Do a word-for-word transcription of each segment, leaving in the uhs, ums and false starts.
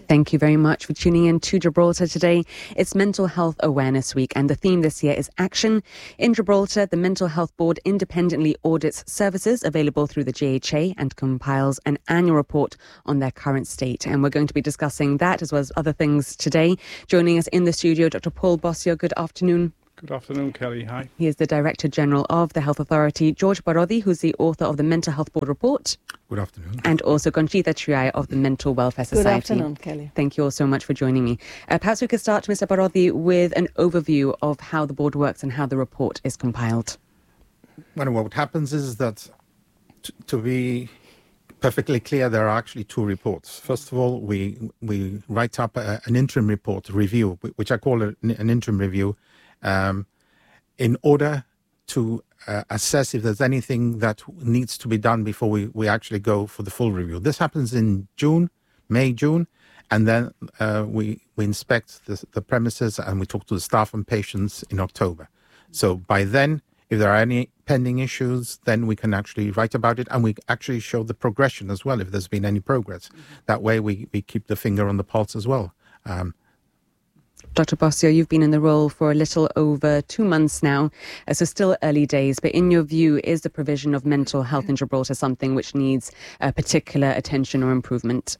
Thank you very much for tuning in to Gibraltar today. It's Mental Health Awareness Week, and the theme this year is Action. In Gibraltar, the Mental Health Board independently audits services available through the G H A and compiles an annual report on their current state. And we're going to be discussing that as well as other things today. Joining us in the studio, Doctor Paul Bossio. Good afternoon. Good afternoon, Kelly. Hi. He is the Director General of the Health Authority. George Barodi, who's the author of the Mental Health Board Report. Good afternoon. And also Conchita Triay of the Mental Welfare Society. Good afternoon, Kelly. Thank you all so much for joining me. Uh, perhaps we could start, Mister Barodi, with an overview of how the board works and how the report is compiled. Well, what happens is that, t- to be perfectly clear, there are actually two reports. First of all, we we write up a, an interim report, review, which I call an, an interim review, um, in order to uh, assess if there's anything that needs to be done before we, we actually go for the full review. This happens in June, May, June, and then uh, we, we inspect the, the premises and we talk to the staff and patients in October. So by then, if there are any pending issues, then we can actually write about it, and we actually show the progression as well, if there's been any progress. Mm-hmm. That way we, we keep the finger on the pulse as well. Um, Doctor Bossio, you've been in the role for a little over two months now, uh, so still early days. But in your view, is the provision of mental health in Gibraltar something which needs uh, particular attention or improvement?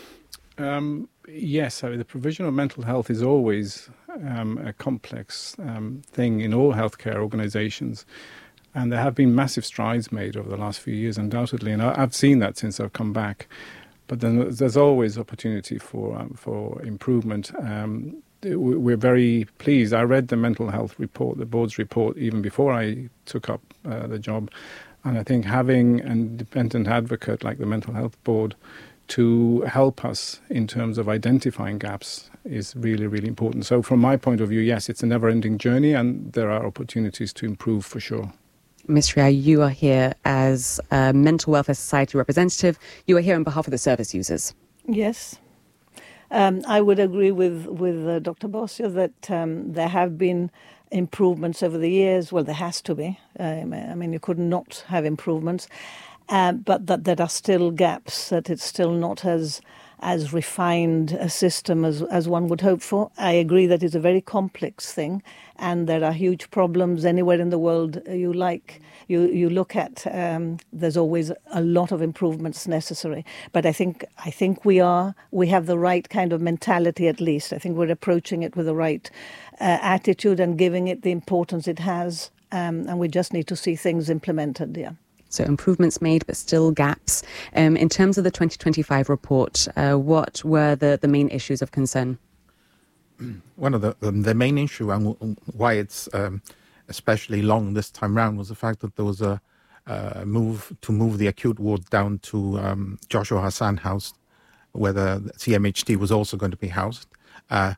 Um, yes, I mean, the provision of mental health is always um, a complex um, thing in all healthcare organisations. And there have been massive strides made over the last few years, undoubtedly. And I, I've seen that since I've come back. But then there's always opportunity for, um, for improvement. Um, We're very pleased. I read the mental health report, the board's report, even before I took up uh, the job. And I think having an independent advocate like the Mental Health Board to help us in terms of identifying gaps is really, really important. So from my point of view, yes, it's a never-ending journey, and there are opportunities to improve for sure. Miz Triay, you are here as a Mental Welfare Society representative. You are here on behalf of the service users. Yes. Um, I would agree with with uh, Doctor Bossio that um, there have been improvements over the years. Well, there has to be. Um, I mean, you could not have improvements, uh, but that there are still gaps, that it's still not as as refined a system as, as one would hope for. I agree that it's a very complex thing, and there are huge problems anywhere in the world you like. You you look at, um, there's always a lot of improvements necessary. But I think I think we are we have the right kind of mentality, at least. I think we're approaching it with the right uh, attitude and giving it the importance it has. Um, and we just need to see things implemented. Yeah. So improvements made, but still gaps. Um, in terms of the twenty twenty-five report, uh, what were the, the main issues of concern? One of the um, the main issue and why it's um, especially long this time round was the fact that there was a uh, move to move the acute ward down to um, Joshua Hassan House, where the C M H T was also going to be housed. Uh,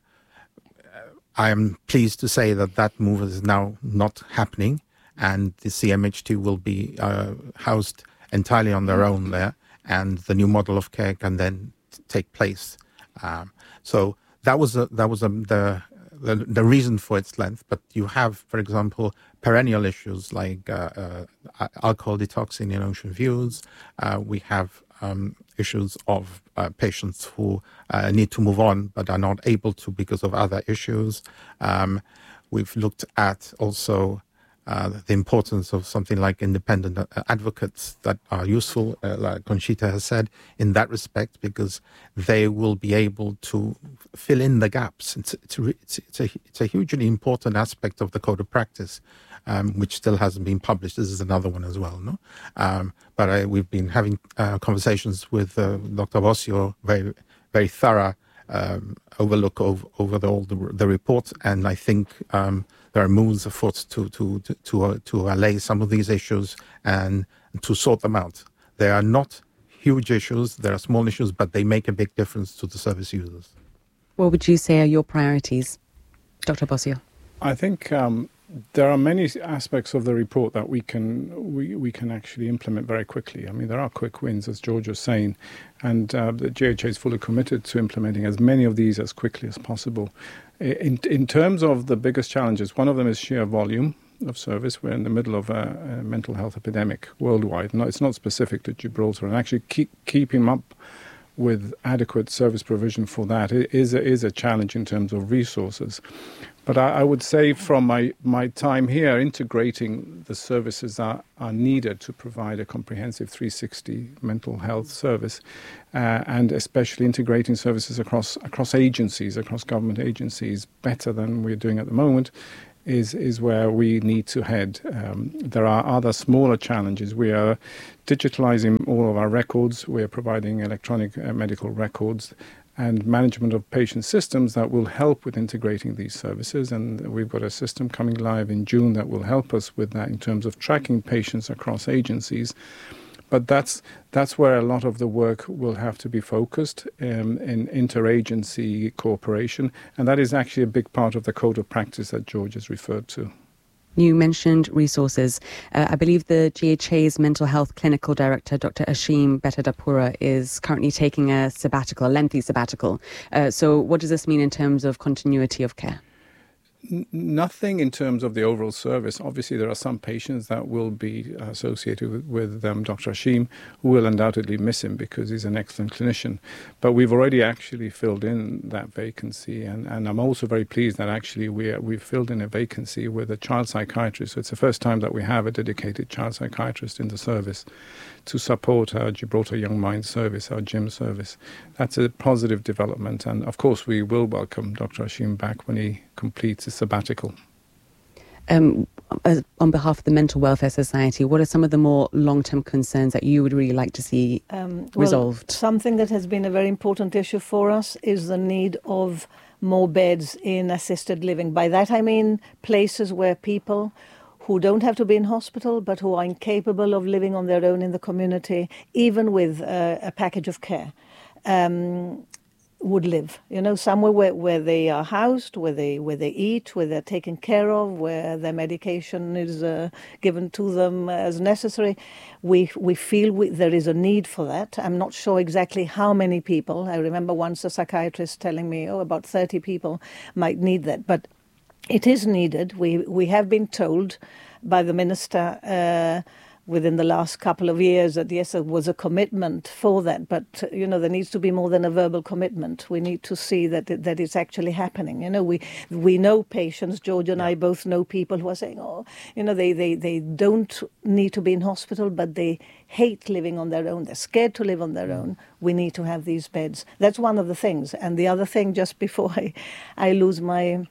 I am pleased to say that that move is now not happening, and the C M H T will be uh, housed entirely on their own there, and the new model of care can then t- take place. Um, so that was a, that was a, the, the the reason for its length. But you have, for example, perennial issues like uh, uh, alcohol detoxing in Ocean Views. Uh, we have um, issues of uh, patients who uh, need to move on but are not able to because of other issues. Um, we've looked at also Uh, the importance of something like independent uh, advocates that are useful, uh, like Conchita has said, in that respect, because they will be able to fill in the gaps. It's, it's, a, it's, it's, a, it's a hugely important aspect of the code of practice, um, which still hasn't been published. This is another one as well, no? Um, but I, we've been having uh, conversations with uh, Doctor Bossio, very, very thorough um, overlook of, over the, all the, the report, and I think um, there are moves afoot to to to to, uh, to allay some of these issues and to sort them out. They are not huge issues; they are small issues, but they make a big difference to the service users. What would you say are your priorities, Doctor Bossio? I think um, there are many aspects of the report that we can we, we can actually implement very quickly. I mean, there are quick wins, as George was saying, and uh, the G H A is fully committed to implementing as many of these as quickly as possible. In, in terms of the biggest challenges, one of them is sheer volume of service. We're in the middle of a, a mental health epidemic worldwide. No, it's not specific to Gibraltar. And actually keep, keeping up with adequate service provision for that is a, is a challenge in terms of resources. But I, I would say from my, my time here, integrating the services that are needed to provide a comprehensive three sixty mental health service, uh, and especially integrating services across across agencies, across government agencies, better than we're doing at the moment, is is where we need to head. Um, there are other smaller challenges. We are digitalizing all of our records. We are providing electronic uh, medical records and management of patient systems that will help with integrating these services. And we've got a system coming live in June that will help us with that in terms of tracking patients across agencies. But that's that's where a lot of the work will have to be focused um, in interagency cooperation. And that is actually a big part of the code of practice that George has referred to. You mentioned resources. Uh, I believe the G H A's mental health clinical director, Doctor Ashim Bettadapura, is currently taking a sabbatical, a lengthy sabbatical. Uh, so what does this mean in terms of continuity of care? Nothing in terms of the overall service. Obviously, there are some patients that will be associated with, with um, Doctor Ashim, who will undoubtedly miss him because he's an excellent clinician. But we've already actually filled in that vacancy, and, and I'm also very pleased that actually we are, we've filled in a vacancy with a child psychiatrist. So it's the first time that we have a dedicated child psychiatrist in the service to support our Gibraltar Young Minds service, our G I M service. That's a positive development, and of course we will welcome Doctor Ashim back when he completes his sabbatical. Um, on behalf of the Mental Welfare Society, what are some of the more long-term concerns that you would really like to see um, well, resolved? Something that has been a very important issue for us is the need of more beds in assisted living. By that I mean places where people who don't have to be in hospital but who are incapable of living on their own in the community, even with uh, a package of care, um, would live. You know, somewhere where, where they are housed, where they where they eat, where they're taken care of, where their medication is uh, given to them as necessary. We we feel we, there is a need for that. I'm not sure exactly how many people. I remember once a psychiatrist telling me, oh, about thirty people might need that. But it is needed. We we have been told by the minister uh, within the last couple of years that yes, there was a commitment for that. But you know, there needs to be more than a verbal commitment. We need to see that it, that it's actually happening. You know, we we know patients. George and yeah. I both know people who are saying, oh, you know, they they they don't need to be in hospital, but they hate living on their own. They're scared to live on their mm. own. We need to have these beds. That's one of the things. And the other thing, just before I, I lose my.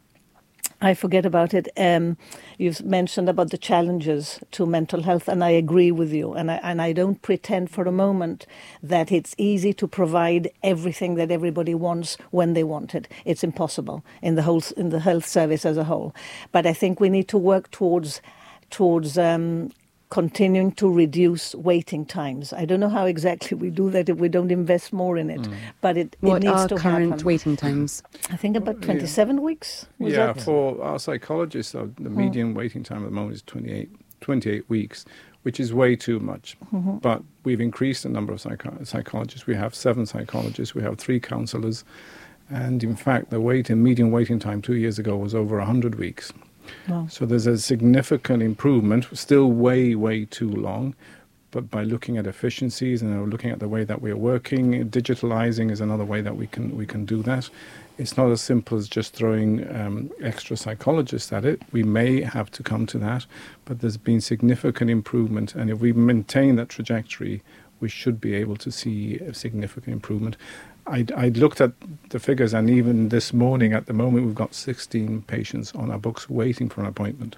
I forget about it. Um, you've mentioned about the challenges to mental health, and I agree with you. And I, and I don't pretend for a moment that it's easy to provide everything that everybody wants when they want it. It's impossible in the whole in the health service as a whole. But I think we need to work towards towards. Um, continuing to reduce waiting times. I don't know how exactly we do that if we don't invest more in it, mm. but it, what it needs are to current happen. Waiting times? I think about twenty-seven yeah. weeks. Was yeah, that? For our psychologists, the median mm. waiting time at the moment is twenty-eight, twenty-eight weeks, which is way too much. Mm-hmm. But we've increased the number of psycho- psychologists. We have seven psychologists. We have three counsellors. And in fact, the waiting, median waiting time two years ago was over one hundred weeks. Wow. So there's a significant improvement, still way, way too long. But by looking at efficiencies and looking at the way that we're working, digitalizing is another way that we can we can do that. It's not as simple as just throwing um, extra psychologists at it. We may have to come to that, but there's been significant improvement. And if we maintain that trajectory, we should be able to see a significant improvement. I, I looked at the figures, and even this morning, at the moment, we've got sixteen patients on our books waiting for an appointment,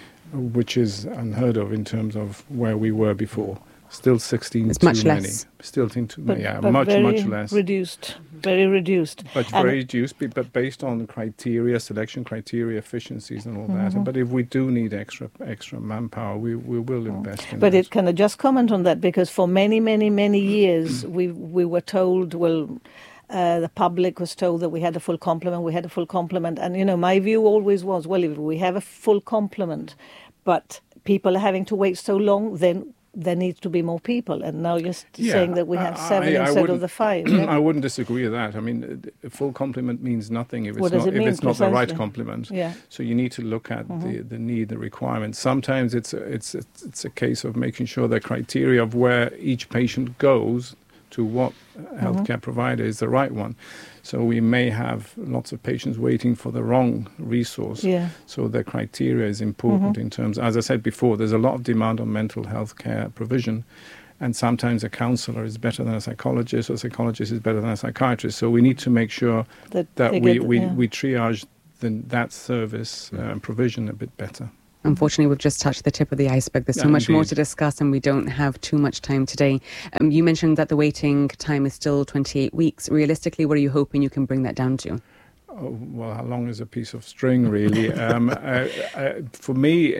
which is unheard of in terms of where we were before. Still sixteen it's too much many. Less. Still too but, yeah, but much, very much less. reduced, very reduced. But and very reduced, but based on criteria, selection criteria, efficiencies and all mm-hmm. that. But if we do need extra extra manpower, we, we will invest in but that. It, can I just comment on that? Because for many, many, many years, we we were told, well, Uh, the public was told that we had a full complement, we had a full complement. And, you know, my view always was, well, if we have a full complement, but people are having to wait so long, then there needs to be more people. And now you're yeah, saying that we have I, seven I, I instead of the five. Yeah? I wouldn't disagree with that. I mean, a full complement means nothing if it's what not, it if it's not the right precisely? complement. Yeah. So you need to look at mm-hmm. the, the need, the requirements. Sometimes it's a, it's, a, it's a case of making sure the criteria of where each patient goes to what healthcare mm-hmm. provider is the right one. So we may have lots of patients waiting for the wrong resource. Yeah. So the criteria is important mm-hmm. in terms, as I said before, there's a lot of demand on mental health care provision. And sometimes a counsellor is better than a psychologist, or a psychologist is better than a psychiatrist. So we need to make sure that, that we, get, we, yeah. we triage the, that service uh, provision a bit better. Unfortunately, we've just touched the tip of the iceberg. There's so yeah, much indeed. more to discuss, and we don't have too much time today. Um, you mentioned that the waiting time is still twenty-eight weeks. Realistically, what are you hoping you can bring that down to? Oh, well, how long is a piece of string, really? um, uh, uh, for me,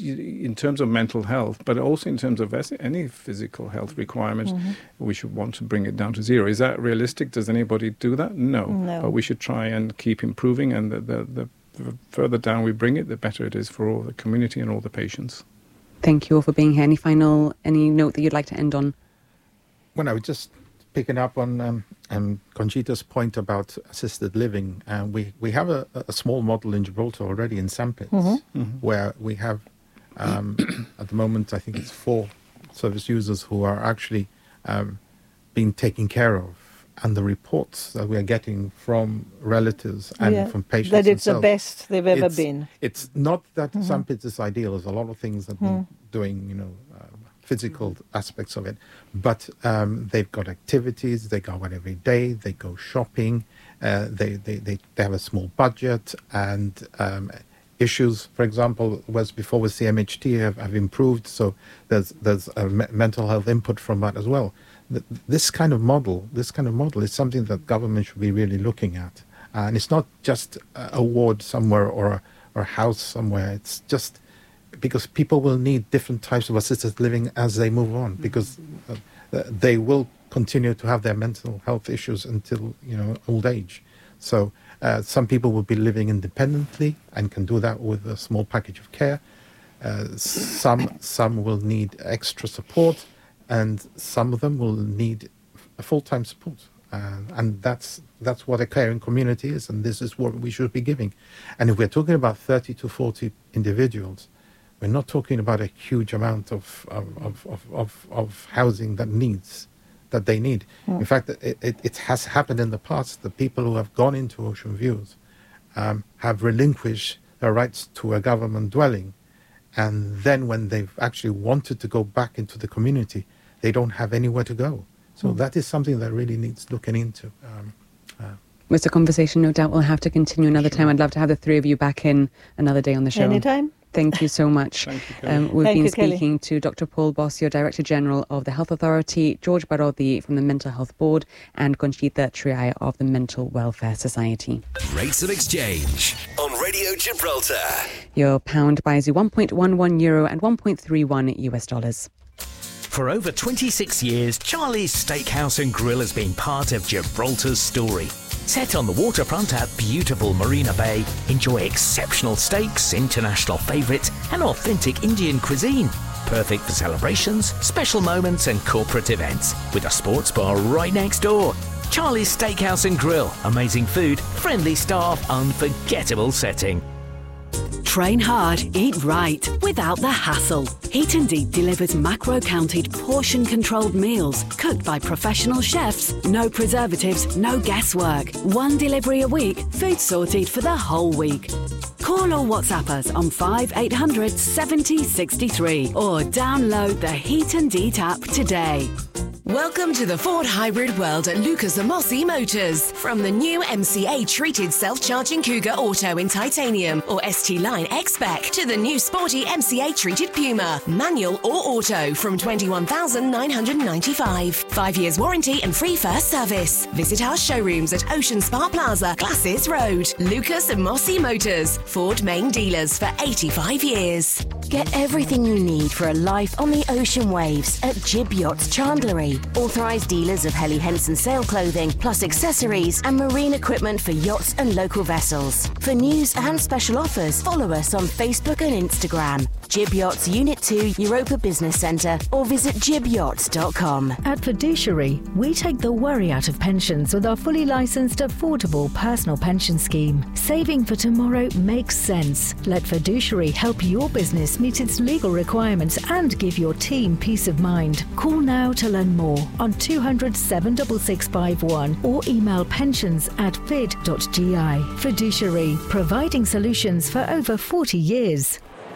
in terms of mental health, but also in terms of any physical health requirements, mm-hmm. we should want to bring it down to zero. Is that realistic? Does anybody do that? No. no. But we should try and keep improving, and the, the, the the further down we bring it, the better it is for all the community and all the patients. Thank you all for being here. Any final, any note that you'd like to end on? Well, I was just picking up on um, um, Conchita's point about assisted living. Uh, we, we have a, a small model in Gibraltar already in Sampits, mm-hmm. Mm-hmm. where we have, um, at the moment, I think it's four service users who are actually um, being taken care of. And the reports that we are getting from relatives and yeah, from patients that it's themselves, the best they've ever it's, been. It's not that mm-hmm. Sampits is ideal. There's a lot of things that mm. they're doing, you know, uh, physical aspects of it. But um, they've got activities. They go out every day. They go shopping. Uh, they, they, they, they have a small budget. And um, issues, for example, was before with C M H T have, have improved. So there's, there's a me- mental health input from that as well. This kind of model, this kind of model is something that government should be really looking at, uh, and it's not just a ward somewhere or a, or a house somewhere. It's just because people will need different types of assisted living as they move on, because uh, they will continue to have their mental health issues until, you know, old age. So uh, some people will be living independently and can do that with a small package of care. Uh, some some will need extra support. And some of them will need a full-time support. Uh, and that's that's what a caring community is, and this is what we should be giving. And if we're talking about thirty to forty individuals, we're not talking about a huge amount of of, of, of, of, of housing that needs, that they need. Mm. In fact, it, it, it has happened in the past. The people who have gone into Ocean Views um, have relinquished their rights to a government dwelling. And then when they've actually wanted to go back into the community, they don't have anywhere to go. So mm. that is something that really needs looking into. Um, uh, it's a conversation, no doubt, we'll have to continue another sure. time. I'd love to have the three of you back in another day on the show. Anytime. Thank you so much. Thank you, Kelly. Um, we've Thank been you, speaking Kelly. to Doctor Paul Bossio, Director General of the Health Authority, George Barodi from the Mental Health Board, and Conchita Triay of the Mental Welfare Society. Rates of exchange on Radio Gibraltar. Your pound buys you one point one one euro and one point three one U S dollars. For over twenty-six years, Charlie's Steakhouse and Grill has been part of Gibraltar's story. Set on the waterfront at beautiful Marina Bay, enjoy exceptional steaks, international favourites and authentic Indian cuisine. Perfect for celebrations, special moments and corporate events. With a sports bar right next door. Charlie's Steakhouse and Grill. Amazing food, friendly staff, unforgettable setting. Train hard, eat right, without the hassle. Heat and Eat delivers macro-counted, portion-controlled meals, cooked by professional chefs. No preservatives, no guesswork. One delivery a week, food sorted for the whole week. Call or WhatsApp us on five eight hundred seventy sixty-three or download the Heat and Eat app today. Welcome to the Ford hybrid world at Lucas Amosi Motors. From the new M C A-treated self-charging Cougar Auto in titanium or S T Line X-Spec to the new sporty M C A-treated Puma, manual or auto from twenty-one thousand nine hundred ninety-five dollars. Five years warranty and free first service. Visit our showrooms at Ocean Spa Plaza, Glasses Road. Lucas Amosi Motors, Ford main dealers for eighty-five years. Get everything you need for a life on the ocean waves at Jib Yachts Chandlery. Authorised dealers of Helly Henson sail clothing, plus accessories and marine equipment for yachts and local vessels. For news and special offers, follow us on Facebook and Instagram. Jib Yachts Unit two Europa Business Centre or visit jib yachts dot com. At Fiduciary, we take the worry out of pensions with our fully licensed affordable personal pension scheme. Saving for tomorrow makes sense. Let Fiduciary help your business meet its legal requirements and give your team peace of mind. Call now to learn more on two hundred, seven six six five one or email pensions at fid dot g i. Fiduciary, providing solutions for over forty years.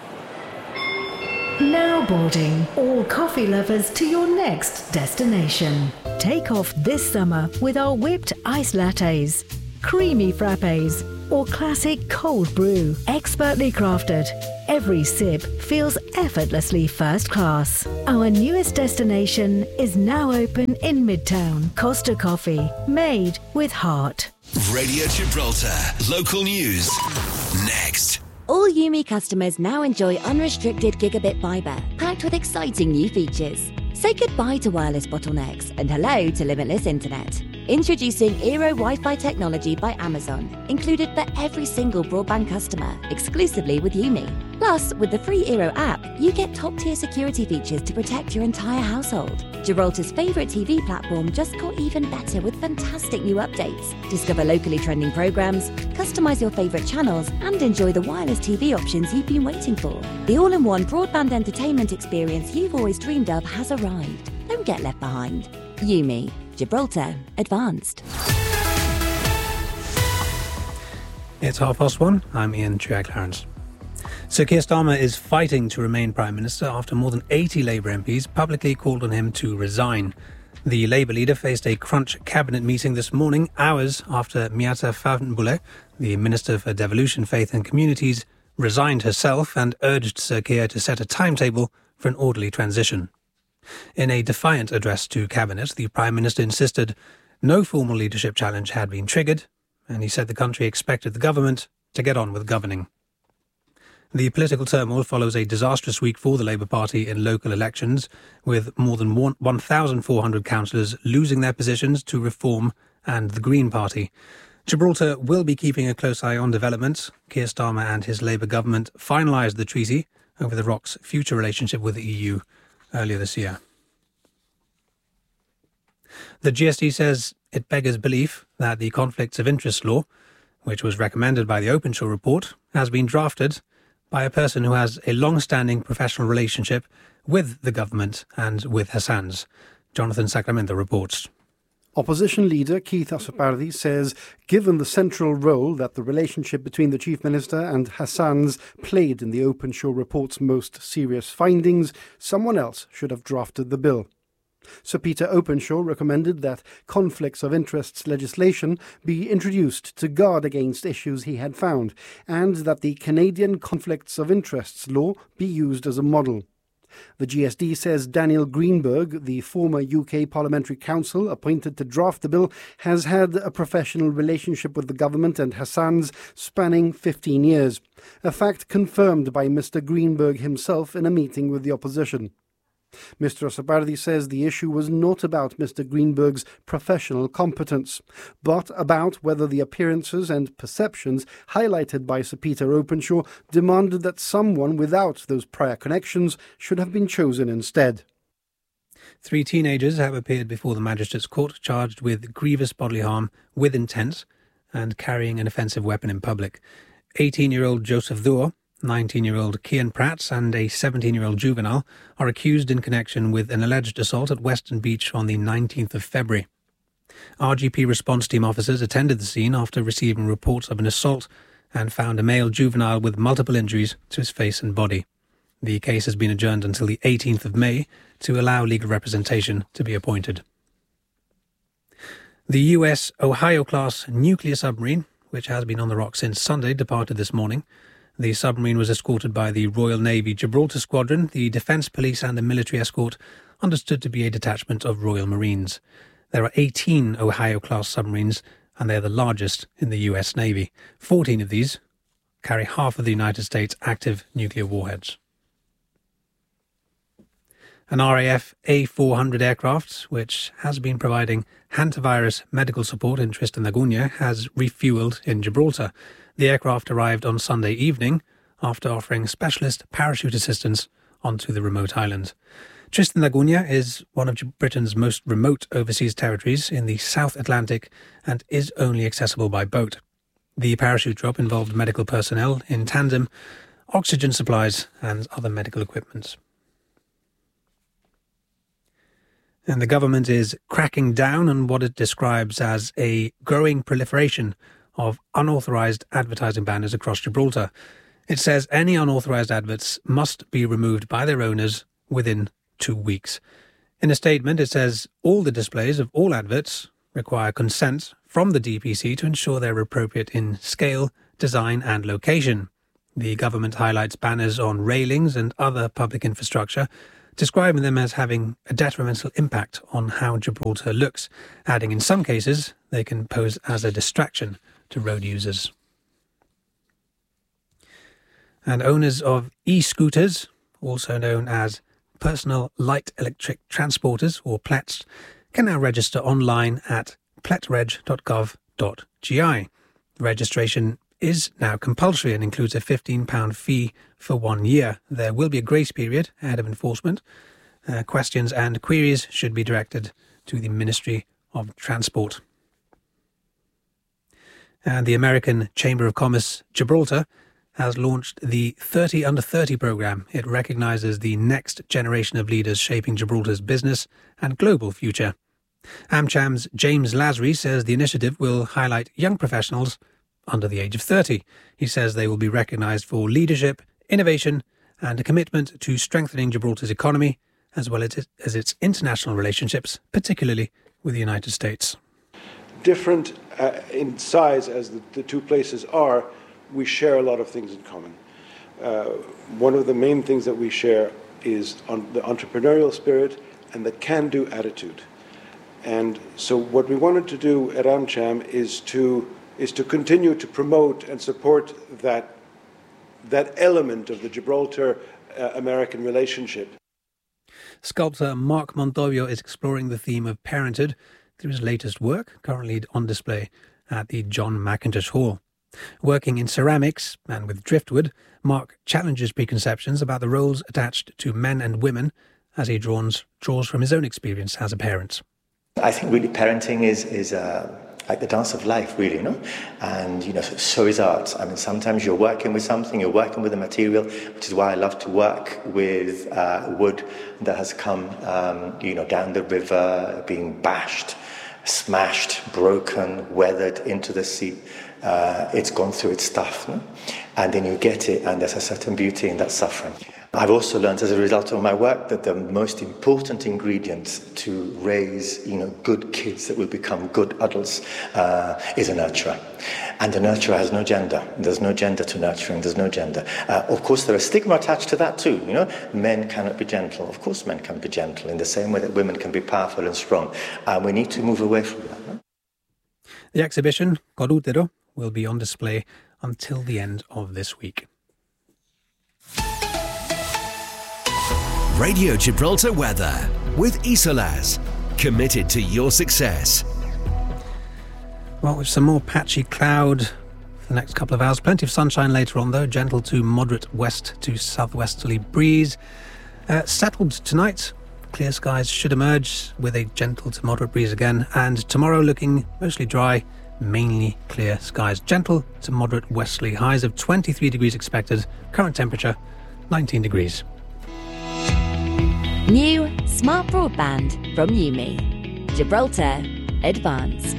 Now boarding all coffee lovers to your next destination. Take off this summer with our whipped ice lattes, creamy frappes, or classic cold brew. Expertly crafted, every sip feels effortlessly first class. Our newest destination is now open in Midtown. Costa Coffee, made with heart. Radio Gibraltar, local news. Next. All Yumi customers now enjoy unrestricted gigabit fibre, packed with exciting new features. Say goodbye to wireless bottlenecks and hello to limitless internet. Introducing Eero Wi-Fi technology by Amazon, included for every single broadband customer, exclusively with Yumi. Plus, with the free Eero app, you get top-tier security features to protect your entire household. Gibraltar's favourite T V platform just got even better with fantastic new updates. Discover locally trending programmes, customise your favourite channels, and enjoy the wireless T V options you've been waiting for. The all-in-one broadband entertainment experience you've always dreamed of has arrived. Don't get left behind. Yumi. Gibraltar Advanced. It's half past one. I'm Ian Chua-Clarence. Sir Keir Starmer is fighting to remain Prime Minister after more than eighty Labour M Ps publicly called on him to resign. The Labour leader faced a crunch cabinet meeting this morning, hours after Miata Fahnbulleh, the Minister for Devolution, Faith and Communities, resigned herself and urged Sir Keir to set a timetable for an orderly transition. In a defiant address to Cabinet, the Prime Minister insisted no formal leadership challenge had been triggered, and he said the country expected the government to get on with governing. The political turmoil follows a disastrous week for the Labour Party in local elections, with more than one thousand four hundred councillors losing their positions to Reform and the Green Party. Gibraltar will be keeping a close eye on developments. Keir Starmer and his Labour government finalised the treaty over the R O C's future relationship with the E U earlier this year. The G S T says it beggars belief that the Conflicts of Interest law, which was recommended by the Openshaw report, has been drafted by a person who has a long-standing professional relationship with the government and with Hassan's. Jonathan Sacramento reports. Opposition leader Keith Asopardi says, given the central role that the relationship between the Chief Minister and Hassan's played in the Openshaw report's most serious findings, someone else should have drafted the bill. Sir Peter Openshaw recommended that conflicts of interests legislation be introduced to guard against issues he had found, and that the Canadian Conflicts of Interests law be used as a model. The G S D says Daniel Greenberg, the former U K Parliamentary Counsel appointed to draft the bill, has had a professional relationship with the government and Hassan's spanning fifteen years, a fact confirmed by Mr Greenberg himself in a meeting with the opposition. Mister Asopardi says the issue was not about Mister Greenberg's professional competence, but about whether the appearances and perceptions highlighted by Sir Peter Openshaw demanded that someone without those prior connections should have been chosen instead. Three teenagers have appeared before the Magistrates' Court charged with grievous bodily harm with intent and carrying an offensive weapon in public. eighteen-year-old Joseph Thuor, nineteen-year-old Kian Pratt and a seventeen-year-old juvenile are accused in connection with an alleged assault at Western Beach on the nineteenth of February. R G P response team officers attended the scene after receiving reports of an assault and found a male juvenile with multiple injuries to his face and body. The case has been adjourned until the eighteenth of May to allow legal representation to be appointed. The U S Ohio-class nuclear submarine, which has been on the rocks since Sunday, departed this morning. The submarine was escorted by the Royal Navy Gibraltar Squadron, the Defence Police and a military escort, understood to be a detachment of Royal Marines. There are eighteen Ohio-class submarines, and they are the largest in the U S Navy. fourteen of these carry half of the United States' active nuclear warheads. An R A F A four hundred aircraft, which has been providing hantavirus medical support in Tristan da Cunha, has refuelled in Gibraltar. The aircraft arrived on Sunday evening after offering specialist parachute assistance onto the remote island. Tristan da Cunha is one of Britain's most remote overseas territories in the South Atlantic and is only accessible by boat. The parachute drop involved medical personnel in tandem, oxygen supplies and other medical equipment. And the government is cracking down on what it describes as a growing proliferation of unauthorised advertising banners across Gibraltar. It says any unauthorised adverts must be removed by their owners within two weeks. In a statement, it says all the displays of all adverts require consent from the D P C to ensure they're appropriate in scale, design and location. The government highlights banners on railings and other public infrastructure, describing them as having a detrimental impact on how Gibraltar looks, adding in some cases they can pose as a distraction to road users. And owners of e-scooters, also known as personal light electric transporters or P L E Ts, can now register online at pletreg dot gov dot g i. Registration is now compulsory and includes a fifteen pounds fee for one year. There will be a grace period ahead of enforcement. Uh, questions and queries should be directed to the Ministry of Transport. And the American Chamber of Commerce Gibraltar has launched the thirty under thirty programme. It recognises the next generation of leaders shaping Gibraltar's business and global future. AmCham's James Lasry says the initiative will highlight young professionals under the age of thirty. He says they will be recognised for leadership, innovation and a commitment to strengthening Gibraltar's economy as well as, as its international relationships, particularly with the United States. Different uh, in size as the, the two places are, we share a lot of things in common. Uh, one of the main things that we share is on the entrepreneurial spirit and the can-do attitude. And so what we wanted to do at AmCham is to is to continue to promote and support that that element of the Gibraltar-American uh, relationship. Sculptor Mark Montoyo is exploring the theme of parenthood through his latest work, currently on display at the John Mackintosh Hall. Working in ceramics and with driftwood, Mark challenges preconceptions about the roles attached to men and women as he draws, draws from his own experience as a parent. I think really parenting is is uh, like the dance of life, really, you know? And, you know, so is art. I mean, sometimes you're working with something, you're working with a material, which is why I love to work with uh, wood that has come, um, you know, down the river, being bashed, smashed, broken, weathered into the sea. Uh, it's gone through its stuff, no? And then you get it, and there's a certain beauty in that suffering. I've also learned as a result of my work that the most important ingredient to raise, you know, good kids that will become good adults uh, is a nurturer. And the nurturer has no gender. There's no gender to nurturing. There's no gender. Uh, of course, there is stigma attached to that too. You know, men cannot be gentle. Of course, men can be gentle in the same way that women can be powerful and strong. And we need to move away from that. No? The exhibition, Corútero, will be on display until the end of this week. Radio Gibraltar weather with Isolas, committed to your success. Well, with some more patchy cloud for the next couple of hours. Plenty of sunshine later on, though. Gentle to moderate west to southwesterly breeze. Uh, settled tonight. Clear skies should emerge with a gentle to moderate breeze again. And tomorrow looking mostly dry, mainly clear skies. Gentle to moderate westerly. Highs of twenty-three degrees expected. Current temperature nineteen degrees. New smart broadband from Yumi. Gibraltar Advanced.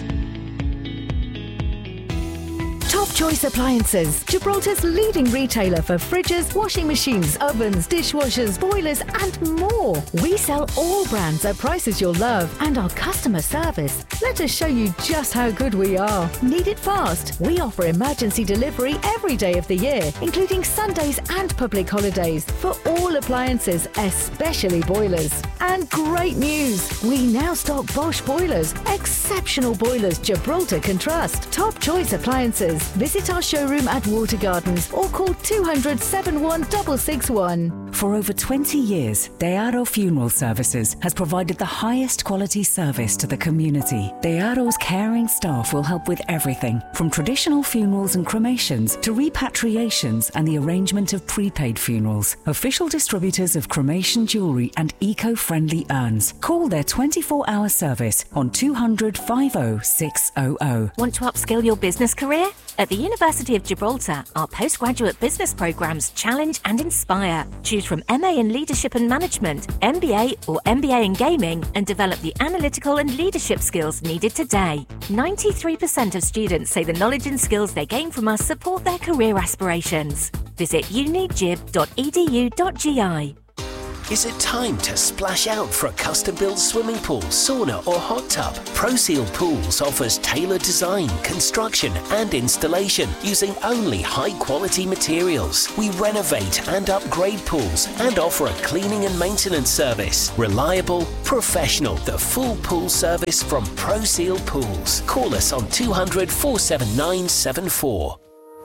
Top Choice Appliances, Gibraltar's leading retailer for fridges, washing machines, ovens, dishwashers, boilers and more. We sell all brands at prices you'll love, and our customer service. Let us show you just how good we are. Need it fast? We offer emergency delivery every day of the year, including Sundays and public holidays, for all appliances, especially boilers. And great news! We now stock Bosch boilers, exceptional boilers Gibraltar can trust. Top Choice Appliances. Visit our showroom at Water Gardens or call two hundred, seventy-one, six six one. For over twenty years, Dearo Funeral Services has provided the highest quality service to the community. Dearo's caring staff will help with everything from traditional funerals and cremations to repatriations and the arrangement of prepaid funerals. Official distributors of cremation jewellery and eco-friendly urns. Call their twenty-four hour service on two hundred, fifty, six hundred. Want to upskill your business career? At the University of Gibraltar, our postgraduate business programmes challenge and inspire. Choose from M A in Leadership and Management, M B A or M B A in Gaming and develop the analytical and leadership skills needed today. ninety-three percent of students say the knowledge and skills they gain from us support their career aspirations. Visit uni gib dot e d u dot g i. Is it time to splash out for a custom-built swimming pool, sauna or hot tub? ProSeal Pools offers tailored design, construction and installation using only high-quality materials. We renovate and upgrade pools and offer a cleaning and maintenance service. Reliable, professional, the full pool service from ProSeal Pools. Call us on two hundred, four seven nine seven four.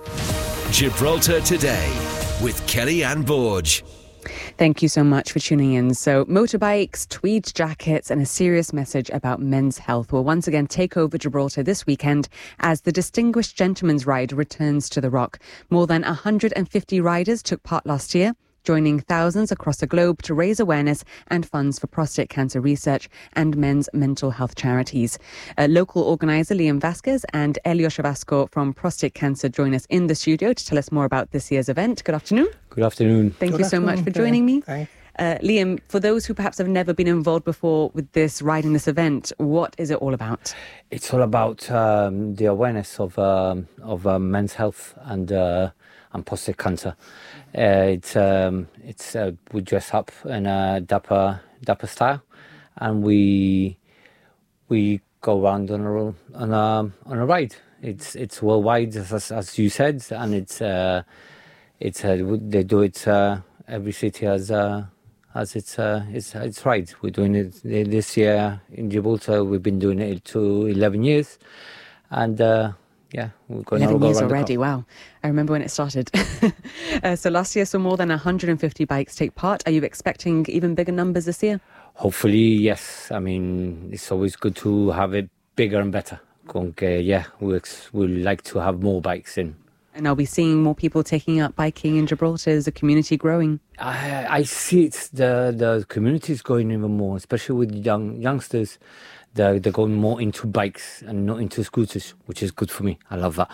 Gibraltar Today with Kelly-Anne Borge. Thank you so much for tuning in. So, motorbikes, tweed jackets, and a serious message about men's health will once again take over Gibraltar this weekend as the Distinguished Gentleman's Ride returns to the Rock. More than one hundred fifty riders took part last year, joining thousands across the globe to raise awareness and funds for prostate cancer research and men's mental health charities. Uh, local organiser Liam Vasquez and Elio Chavasco from Prostate Cancer join us in the studio to tell us more about this year's event. Good afternoon. Good afternoon. Thank Good you so afternoon. much for joining me. Thanks. Uh, Liam, for those who perhaps have never been involved before with this ride in this event, what is it all about? It's all about um, the awareness of um, of uh, men's health and uh, and prostate cancer. Uh, it's um, it's uh, we dress up in a dapper dapper style, and we we go around on a on a on a ride. It's it's worldwide, as as you said, and it's uh, it's uh, they do it uh, every city has uh, has its uh, its its ride. We're doing it this year in Gibraltar. We've been doing it to eleven years, and. Uh, Yeah, we're going eleven to years go already, wow. I remember when it started. uh, so last year, so more than one hundred fifty bikes take part. Are you expecting even bigger numbers this year? Hopefully, yes. I mean, it's always good to have it bigger and better. Okay, yeah, we we like to have more bikes in. And are we seeing more people taking up biking in Gibraltar? Is the community growing? I, I see it's the, the community is growing even more, especially with young youngsters. They're, they're going more into bikes and not into scooters, which is good for me. I love that.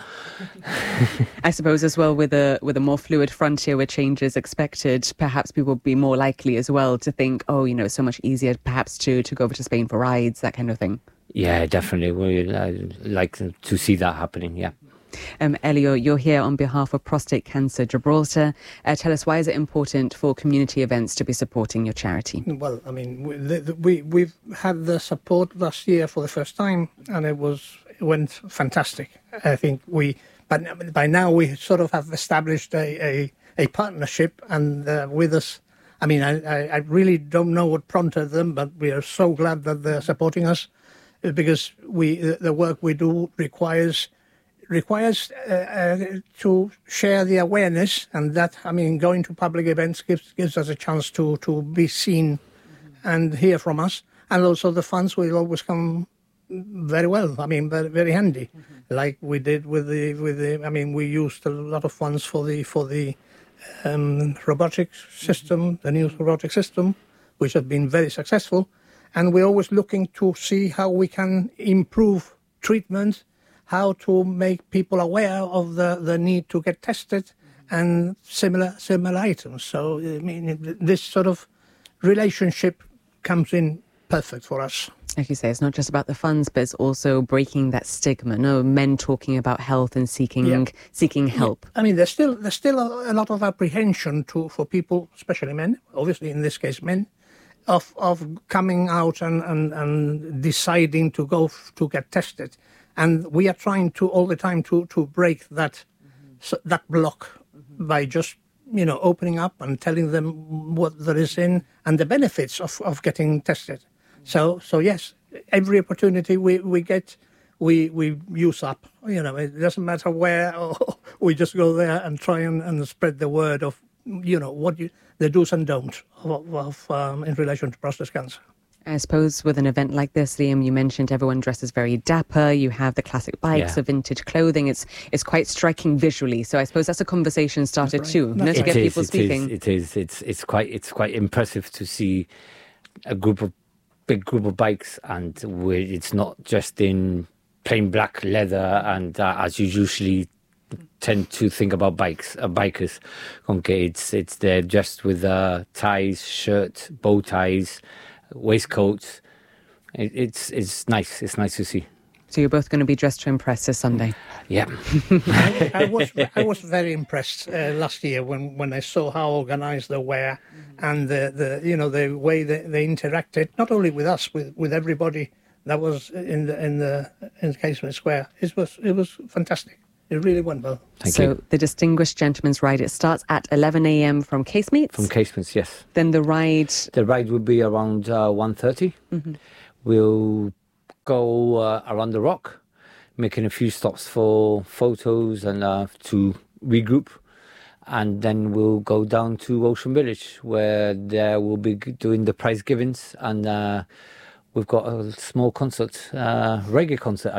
I suppose as well with a with a more fluid frontier where change is expected, perhaps people will be more likely as well to think, oh, you know, it's so much easier perhaps to, to go over to Spain for rides, that kind of thing. Yeah, definitely. We uh, like to see that happening, yeah. Um, Elio, you're here on behalf of Prostate Cancer Gibraltar. Uh, tell us, why is it important for community events to be supporting your charity? Well, I mean, we, the, we, we've had the support last year for the first time, and it was it went fantastic. I think we, but by now we sort of have established a, a, a partnership, and uh, with us, I mean, I, I, I really don't know what prompted them, but we are so glad that they're supporting us, because we the work we do requires requires uh, uh, to share the awareness, and that, I mean, going to public events gives gives us a chance to, to be seen mm-hmm. and hear from us. And also the funds will always come very well, I mean, very, very handy, mm-hmm. like we did with the, with the, I mean, we used a lot of funds for the, for the um, robotics system, mm-hmm. the new robotic system, which has been very successful. And we're always looking to see how we can improve treatment, how to make people aware of the, the need to get tested and similar similar items. So, I mean, this sort of relationship comes in perfect for us. Like you say, it's not just about the funds, but it's also breaking that stigma. No, men talking about health and seeking yeah. seeking help. Yeah. I mean, there's still there's still a, a lot of apprehension to for people, especially men, obviously in this case men, of of coming out and, and, and deciding to go f- to get tested. And we are trying to all the time to, to break that mm-hmm. so, that block mm-hmm. by just, you know, opening up and telling them what there is in and the benefits of, of getting tested. Mm-hmm. So so yes, every opportunity we, we get, we we use up. You know, it doesn't matter where. We just go there and try and, and spread the word of, you know, what you, the do's and don'ts of, of um, in relation to prostate cancer. I suppose with an event like this, Liam, you mentioned everyone dresses very dapper. You have the classic bikes, Yeah. the vintage clothing. It's it's quite striking visually. So I suppose that's a conversation started too, no, to It get is, people it speaking. is, it is. It's it's quite it's quite impressive to see a group of big group of bikes, and we, it's not just in plain black leather, and uh, as you usually tend to think about bikes, uh, bikers. Okay, it's it's they're dressed with uh, ties, shirt, bow ties, waistcoats. It, it's it's nice. It's nice to see. So you're both going to be dressed to impress this Sunday. Yeah. I, I was I was very impressed uh, last year when, when I saw how organised they were, and the, the you know the way they, they interacted, not only with us, with, with everybody that was in the in the in Casement Square. It was it was fantastic. It really went well. Thank so you. the Distinguished Gentleman's Ride, it starts at eleven a.m. from Casemates. From Casements, yes. Then the ride. The ride will be around uh, one thirty. Mm-hmm. We'll go uh, around the rock, making a few stops for photos and uh, to regroup. And then we'll go down to Ocean Village, where there we'll be doing the prize givings. And uh, we've got a small concert, uh, reggae concert